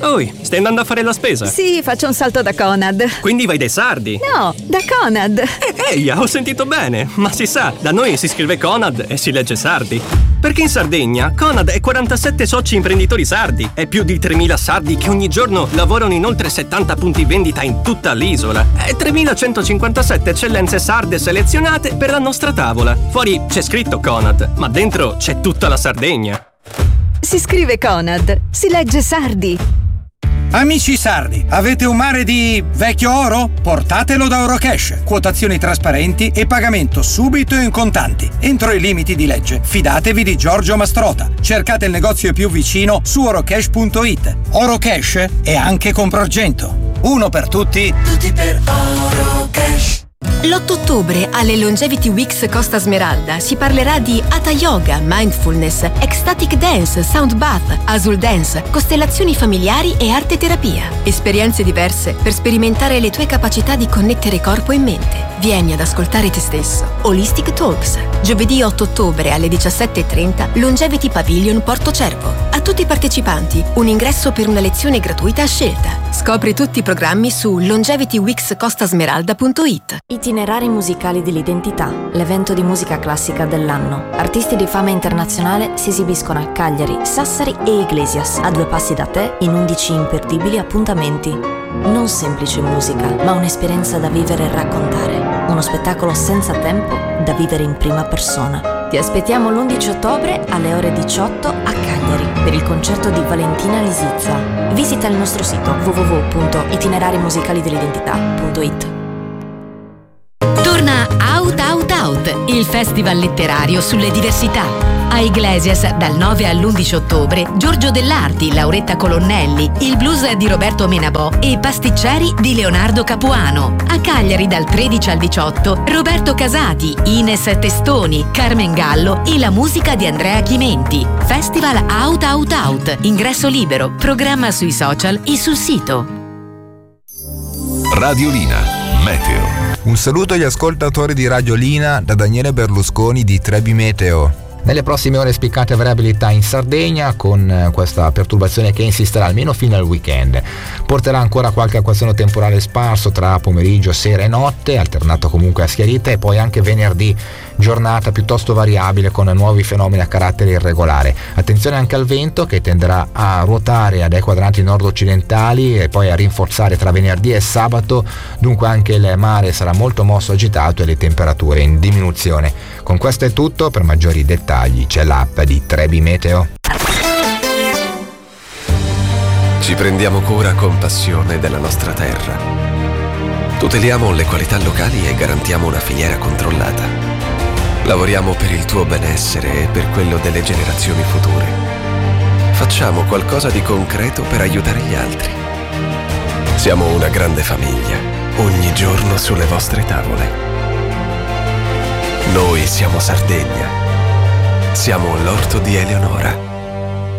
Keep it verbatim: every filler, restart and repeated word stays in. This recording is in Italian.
Oi, stai andando a fare la spesa? Sì, faccio un salto da Conad. Quindi vai dai sardi? No, da Conad. Eh, ehi, ho sentito bene. Ma si sa, da noi si scrive Conad e si legge sardi. Perché in Sardegna Conad è quarantasette soci imprenditori sardi e più di tremila sardi che ogni giorno lavorano in oltre settanta punti vendita in tutta l'isola e tremilacentocinquantasette eccellenze sarde selezionate per la nostra tavola. Fuori c'è scritto Conad, ma dentro c'è tutta la Sardegna. Si scrive Conad, si legge sardi. Amici sardi, avete un mare di vecchio oro? Portatelo da Orocash. Quotazioni trasparenti e pagamento subito e in contanti, entro i limiti di legge. Fidatevi di Giorgio Mastrota. Cercate il negozio più vicino su orocash punto it. Orocash è anche con Progento. Uno per tutti, tutti per Orocash. L'otto ottobre alle Longevity Weeks Costa Smeralda si parlerà di Hatha Yoga, Mindfulness, Ecstatic Dance, Sound Bath, Azul Dance, costellazioni familiari e arte terapia. Esperienze diverse per sperimentare le tue capacità di connettere corpo e mente. Vieni ad ascoltare te stesso. Holistic Talks. Giovedì otto ottobre alle diciassette e trenta, Longevity Pavilion Porto Cervo. A tutti i partecipanti un ingresso per una lezione gratuita a scelta. Scopri tutti i programmi su longevity weeks costa smeralda punto it. Itinerari musicali dell'identità, l'evento di musica classica dell'anno. Artisti di fama internazionale si esibiscono a Cagliari, Sassari e Iglesias, a due passi da te in undici imperdibili appuntamenti. Non semplice musica, ma un'esperienza da vivere e raccontare. Uno spettacolo senza tempo da vivere in prima persona. Ti aspettiamo l'undici ottobre alle ore diciotto a Cagliari per il concerto di Valentina Lisizza. Visita il nostro sito w w w punto itinerari musicali dell'identità punto it. Torna Out Out Out, il festival letterario sulle diversità. A Iglesias dal nove all'undici ottobre Giorgio Dell'Arti, Lauretta Colonnelli, il blues di Roberto Menabò e Pasticceri di Leonardo Capuano. A Cagliari dal tredici al diciotto Roberto Casati, Ines Testoni, Carmen Gallo e la musica di Andrea Chimenti. Festival Out Out Out, ingresso libero, programma sui social e sul sito. Radiolina, Meteo. Un saluto agli ascoltatori di Radiolina da Daniele Berlusconi di Trebi Meteo. Nelle prossime ore spiccate variabilità in Sardegna con questa perturbazione che insisterà almeno fino al weekend. Porterà ancora qualche acquazzone temporale sparso tra pomeriggio, sera e notte, alternato comunque a schiarita, e poi anche venerdì giornata piuttosto variabile con nuovi fenomeni a carattere irregolare. Attenzione anche al vento che tenderà a ruotare a dei quadranti nord-occidentali e poi a rinforzare tra venerdì e sabato, dunque anche il mare sarà molto mosso, agitato e le temperature in diminuzione. Con questo è tutto, per maggiori dettagli c'è l'app di Trebi Meteo. Ci prendiamo cura con passione della nostra terra. Tuteliamo le qualità locali e garantiamo una filiera controllata. Lavoriamo per il tuo benessere e per quello delle generazioni future. Facciamo qualcosa di concreto per aiutare gli altri. Siamo una grande famiglia, ogni giorno sulle vostre tavole. Noi siamo Sardegna. Siamo l'orto di Eleonora.